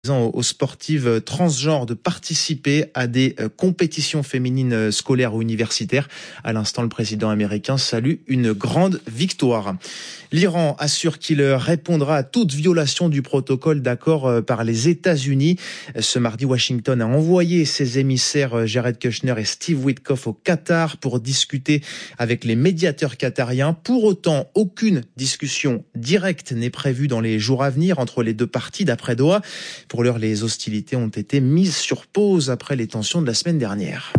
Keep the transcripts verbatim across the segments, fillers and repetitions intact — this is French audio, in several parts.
Aux sportives transgenres de participer à des compétitions féminines scolaires ou universitaires. À l'instant, le président américain salue une grande victoire. L'Iran assure qu'il répondra à toute violation du protocole d'accord par les États-Unis. Ce mardi, Washington a envoyé ses émissaires Jared Kushner et Steve Witkoff au Qatar pour discuter avec les médiateurs qatariens. Pour autant, aucune discussion directe n'est prévue dans les jours à venir entre les deux parties, d'après Doha. Pour l'heure, les hostilités ont été mises sur pause après les tensions de la semaine dernière.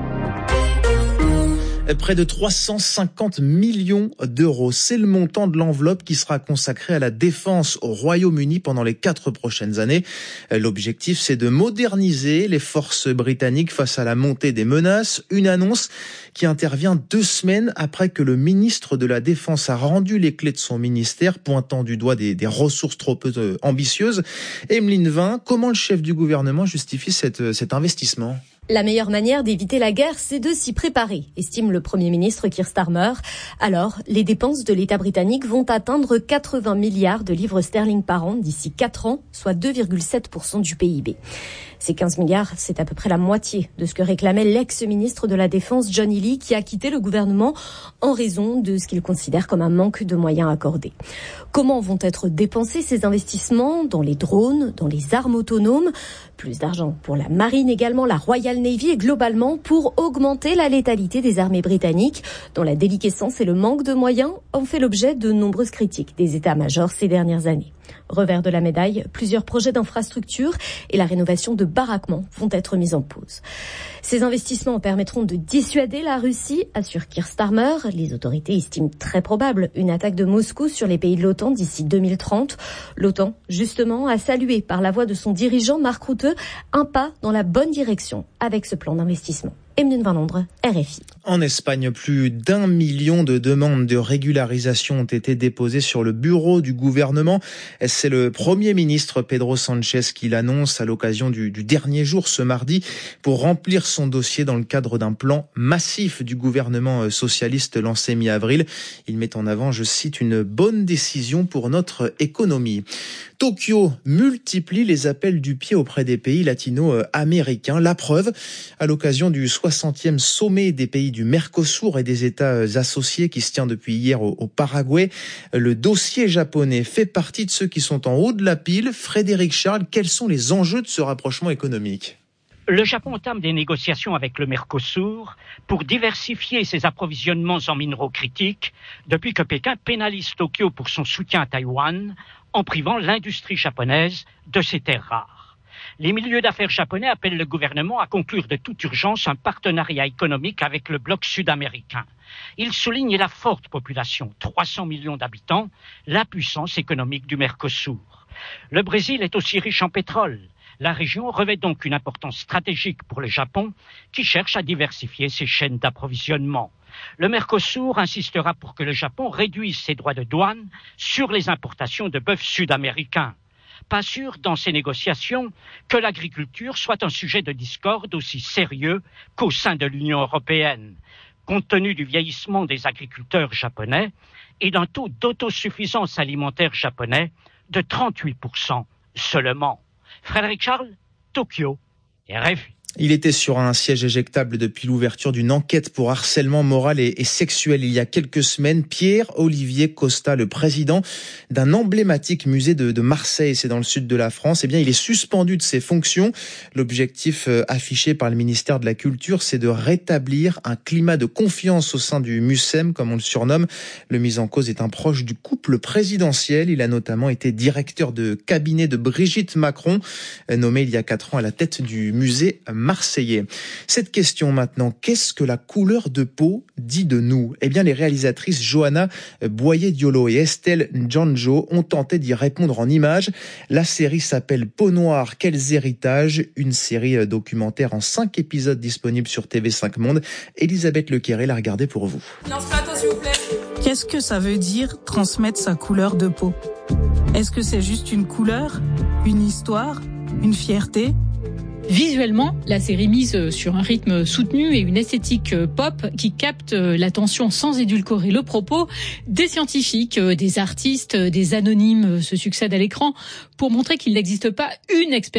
Près de trois cent cinquante millions d'euros. C'est le montant de l'enveloppe qui sera consacrée à la défense au Royaume-Uni pendant les quatre prochaines années. L'objectif, c'est de moderniser les forces britanniques face à la montée des menaces. Une annonce qui intervient deux semaines après que le ministre de la Défense a rendu les clés de son ministère, pointant du doigt des, des ressources trop peu ambitieuses. Emeline Vin, comment le chef du gouvernement justifie cette, cet investissement ? La meilleure manière d'éviter la guerre, c'est de s'y préparer, estime le Premier ministre Keir Starmer. Alors, les dépenses de l'État britannique vont atteindre quatre-vingts milliards de livres sterling par an d'ici quatre ans, soit deux virgule sept pour cent du P I B. Ces quinze milliards, c'est à peu près la moitié de ce que réclamait l'ex-ministre de la Défense John Healey, qui a quitté le gouvernement en raison de ce qu'il considère comme un manque de moyens accordés. Comment vont être dépensés ces investissements dans les drones, dans les armes autonomes? Plus d'argent pour la marine également, la Royal Navy et globalement pour augmenter la létalité des armées britanniques, dont la déliquescence et le manque de moyens ont fait l'objet de nombreuses critiques des états-majors ces dernières années. Revers de la médaille, plusieurs projets d'infrastructures et la rénovation de baraquements vont être mis en pause. Ces investissements permettront de dissuader la Russie, assure Keir Starmer. Les autorités estiment très probable une attaque de Moscou sur les pays de l'OTAN d'ici deux mille trente. L'OTAN, justement, a salué par la voix de son dirigeant Mark Rutte un pas dans la bonne direction avec ce plan d'investissement. Emeline Van Londres, R F I. En Espagne, plus d'un million de demandes de régularisation ont été déposées sur le bureau du gouvernement. C'est le Premier ministre Pedro Sánchez qui l'annonce à l'occasion du, du dernier jour ce mardi pour remplir son dossier dans le cadre d'un plan massif du gouvernement socialiste lancé mi-avril. Il met en avant, je cite, une bonne décision pour notre économie. Tokyo multiplie les appels du pied auprès des pays latino-américains. La preuve, à l'occasion du soixantième sommet des pays du Mercosur et des États associés qui se tient depuis hier au, au Paraguay, le dossier japonais fait partie de ceux qui sont en haut de la pile. Frédéric Charles, quels sont les enjeux de ce rapprochement économique ? Le Japon entame des négociations avec le Mercosur pour diversifier ses approvisionnements en minéraux critiques depuis que Pékin pénalise Tokyo pour son soutien à Taïwan en privant l'industrie japonaise de ses terres rares. Les milieux d'affaires japonais appellent le gouvernement à conclure de toute urgence un partenariat économique avec le bloc sud-américain. Ils soulignent la forte population, trois cents millions d'habitants, la puissance économique du Mercosur. Le Brésil est aussi riche en pétrole. La région revêt donc une importance stratégique pour le Japon qui cherche à diversifier ses chaînes d'approvisionnement. Le Mercosur insistera pour que le Japon réduise ses droits de douane sur les importations de bœuf sud-américain. Pas sûr dans ces négociations que l'agriculture soit un sujet de discorde aussi sérieux qu'au sein de l'Union européenne, compte tenu du vieillissement des agriculteurs japonais et d'un taux d'autosuffisance alimentaire japonais de trente-huit pour cent seulement. Frédéric Charles, Tokyo, R F I. Il était sur un siège éjectable depuis l'ouverture d'une enquête pour harcèlement moral et, et sexuel il y a quelques semaines. Pierre-Olivier Costa, le président d'un emblématique musée de, de Marseille, c'est dans le sud de la France, eh bien, il est suspendu de ses fonctions. L'objectif euh, affiché par le ministère de la Culture, c'est de rétablir un climat de confiance au sein du MUSEM, comme on le surnomme. Le mis en cause est un proche du couple présidentiel. Il a notamment été directeur de cabinet de Brigitte Macron, nommé il y a quatre ans à la tête du musée marseillais. Cette question maintenant, qu'est-ce que la couleur de peau dit de nous ? Eh bien, les réalisatrices Johanna Boyer-Diolo et Estelle Njanjo ont tenté d'y répondre en images. La série s'appelle Peau noire, quels héritages ? Une série documentaire en cinq épisodes disponible sur T V cinq Monde. Elisabeth Lequeré l'a regardé pour vous. Non, ce matin, s'il vous plaît. Qu'est-ce que ça veut dire transmettre sa couleur de peau ? Est-ce que c'est juste une couleur, une histoire, une fierté ? Visuellement, la série mise sur un rythme soutenu et une esthétique pop qui capte l'attention sans édulcorer le propos. Des scientifiques, des artistes, des anonymes se succèdent à l'écran pour montrer qu'il n'existe pas une expérience